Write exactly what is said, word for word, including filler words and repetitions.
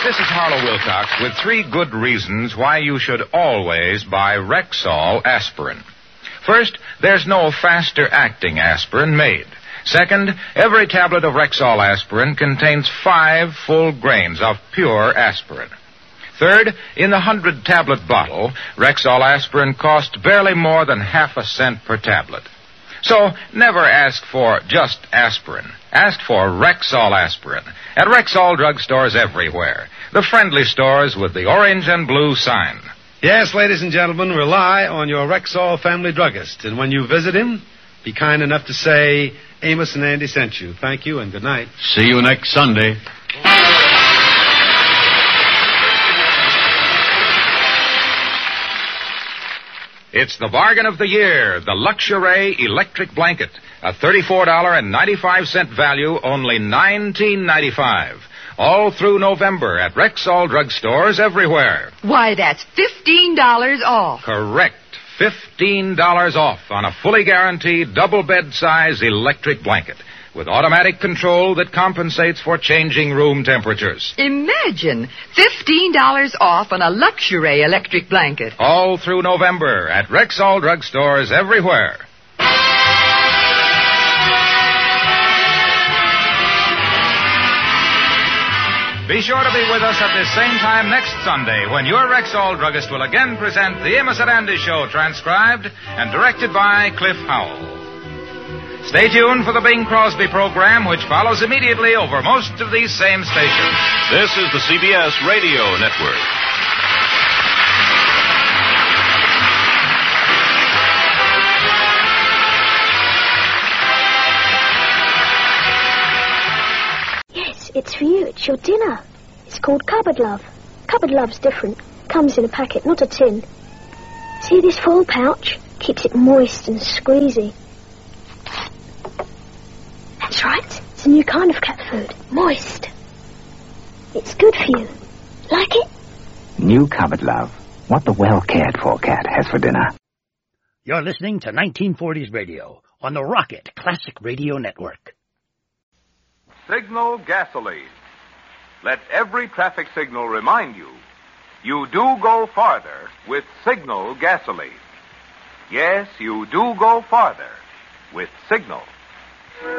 this is Harlow Wilcox with three good reasons why you should always buy Rexall aspirin. First, there's no faster-acting aspirin made. Second, every tablet of Rexall aspirin contains five full grains of pure aspirin. Third, in the hundred-tablet bottle, Rexall aspirin costs barely more than half a cent per tablet. So, never ask for just aspirin. Ask for Rexall aspirin at Rexall drugstores everywhere. The friendly stores with the orange and blue sign. Yes, ladies and gentlemen, rely on your Rexall family druggist. And when you visit him, be kind enough to say, Amos and Andy sent you. Thank you and good night. See you next Sunday. It's the bargain of the year, the Luxury Electric Blanket. A thirty-four dollars and ninety-five cents value, only nineteen ninety-five. All through November at Rexall drugstores everywhere. Why, that's fifteen dollars off. Correct. fifteen dollars off on a fully guaranteed double bed size electric blanket with automatic control that compensates for changing room temperatures. Imagine fifteen dollars off on a Luxury electric blanket. All through November at Rexall drugstores everywhere. Be sure to be with us at this same time next Sunday when your Rexall druggist will again present the Amos and Andy Show, transcribed and directed by Cliff Howell. Stay tuned for the Bing Crosby program, which follows immediately over most of these same stations. This is the C B S Radio Network. Yes, it's for you. It's your dinner. It's called Cupboard Love. Cupboard Love's different. Comes in a packet, not a tin. See this foil pouch? Keeps it moist and squeezy. That's right. It's a new kind of cat food. Moist. It's good for you. Like it? New Cupboard Love. What the well-cared-for cat has for dinner. You're listening to nineteen forties radio on the Rocket Classic Radio Network. Signal gasoline. Let every traffic signal remind you, you do go farther with Signal gasoline. Yes, you do go farther with Signal.